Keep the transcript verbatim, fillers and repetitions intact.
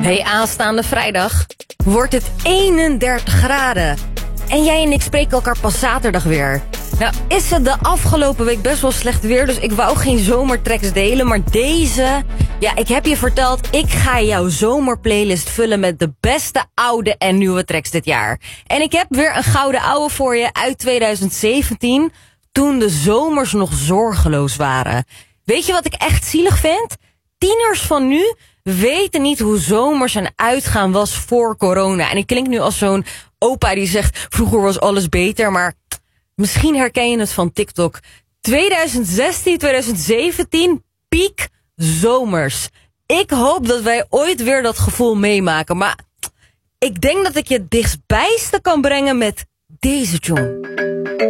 Hey, aanstaande vrijdag wordt het eenendertig graden. En jij en ik spreken elkaar pas zaterdag weer. Nou is het de afgelopen week best wel slecht weer, dus ik wou geen zomertracks delen. Maar deze, ja, ik heb je verteld, ik ga jouw zomerplaylist vullen met de beste oude en nieuwe tracks dit jaar. En ik heb weer een gouden ouwe voor je uit twintig zeventien, toen de zomers nog zorgeloos waren. Weet je wat ik echt zielig vind? Tieners van nu weten niet hoe zomers en uitgaan was voor corona. En ik klink nu als zo'n opa die zegt, vroeger was alles beter, maar misschien herken je het van TikTok. twintig zestien, twintig zeventien, piek zomers. Ik hoop dat wij ooit weer dat gevoel meemaken, maar ik denk dat ik je het dichtstbijste kan brengen met deze tune.